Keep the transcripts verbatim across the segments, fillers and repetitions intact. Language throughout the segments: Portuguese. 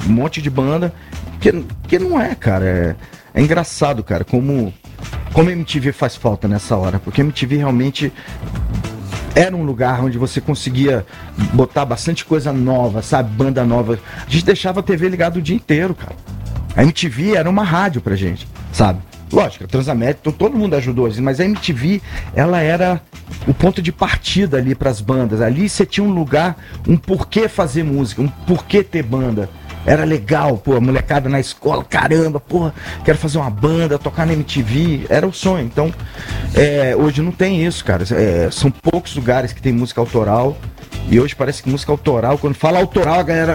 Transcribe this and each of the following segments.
um monte de banda, que, que não é, cara, é, é engraçado, cara, como, como a M T V faz falta nessa hora, porque a M T V realmente era um lugar onde você conseguia botar bastante coisa nova, sabe, banda nova, a gente deixava a T V ligada o dia inteiro, cara, a M T V era uma rádio pra gente, sabe? Lógico, a Transamérica, então todo mundo ajudou, mas a M T V, ela era o ponto de partida ali para as bandas. Ali você tinha um lugar, um porquê fazer música, um porquê ter banda. Era legal, pô, a molecada na escola, caramba, pô, quero fazer uma banda, tocar na M T V, era o sonho. Então, é, hoje não tem isso, cara. É, são poucos lugares que tem música autoral. E hoje parece que música autoral, quando fala autoral, a galera.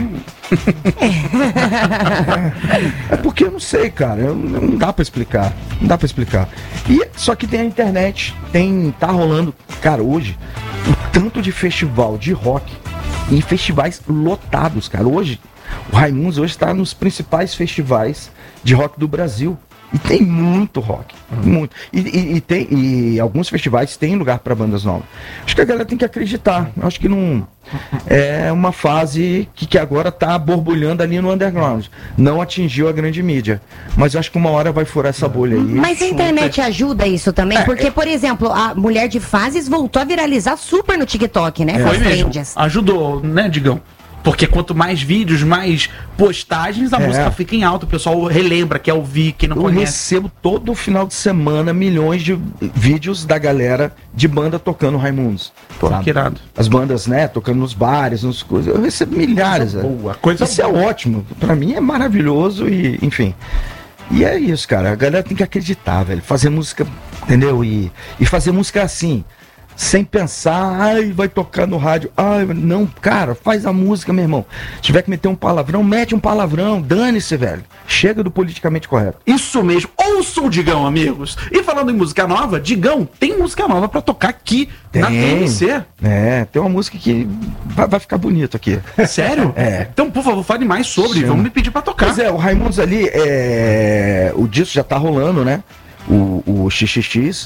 É porque eu não sei, cara. Eu, não dá pra explicar. Não dá pra explicar. E, só que tem a internet, tem. Tá rolando. Cara, hoje, o tanto de festival de rock em festivais lotados, cara. Hoje, o Raimundos hoje tá nos principais festivais de rock do Brasil. E tem muito rock, uhum. muito. E, e, e, tem, e alguns festivais têm lugar para bandas novas. Acho que a galera tem que acreditar. Acho que não é uma fase que, que agora tá borbulhando ali no underground. Não atingiu a grande mídia. Mas eu acho que uma hora vai furar essa bolha aí. Mas a internet ajuda isso também? É, porque, por exemplo, a Mulher de Fases voltou a viralizar super no TikTok, né? É. Foi mesmo. Ajudou, né, Digão? Porque quanto mais vídeos, mais postagens, a é. música fica em alta. O pessoal relembra, quer ouvir, quem não eu conhece. Eu recebo todo final de semana milhões de vídeos da galera de banda tocando Raimundos. Pô, que irado. As bandas, né, tocando nos bares, nos coisas. Eu recebo milhares. Coisa boa, coisa isso boa. É ótimo. Pra mim é maravilhoso e, enfim. E é isso, cara. A galera tem que acreditar, velho. Fazer música, entendeu? E, e fazer música assim. Sem pensar, ai, vai tocar no rádio. Ai, não, cara, faz a música, meu irmão. Se tiver que meter um palavrão, mete um palavrão. Dane-se, velho. Chega do politicamente correto. Isso mesmo. Ouçam o Digão, amigos. E falando em música nova, Digão, tem música nova pra tocar aqui tem. na T M C? É, tem uma música que vai, vai ficar bonito aqui. Sério? É. Então, por favor, fale mais sobre. Chama. Vamos me pedir pra tocar. Pois é, o Raimundos ali, é... o disco já tá rolando, né? O, o X X X.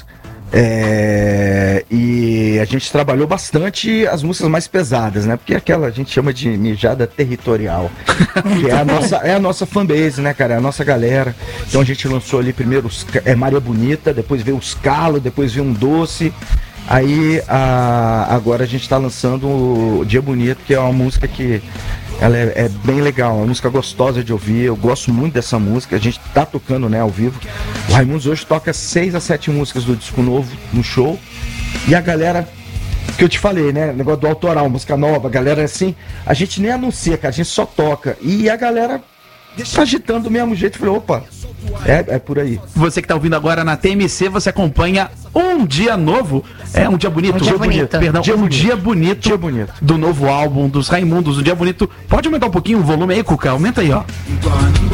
É, e a gente trabalhou bastante as músicas mais pesadas, né? Porque aquela a gente chama de mijada territorial, que é a nossa, é a nossa fanbase, né, cara? É a nossa galera. Então a gente lançou ali primeiro os, é Maria Bonita, depois veio os Calo, depois veio um Doce. Aí a, agora a gente tá lançando o Dia Bonito, que é uma música que ela é, é bem legal, é uma música gostosa de ouvir. Eu gosto muito dessa música, a gente tá tocando, né, ao vivo. O Raimundos hoje toca seis a sete músicas do disco novo no show. E a galera, que eu te falei, né, negócio do autoral, música nova, a galera assim, a gente nem anuncia, cara, a gente só toca. E a galera tá agitando do mesmo jeito. Eu falei, opa, é, é por aí. Você que tá ouvindo agora na T M C, você acompanha Um Dia Novo. É um dia bonito. Um dia bonito. Perdão, dia um bonito. dia bonito. Dia bonito. Do novo álbum dos Raimundos. Um dia bonito. Pode aumentar um pouquinho o volume aí, Cuca? Aumenta aí, ó.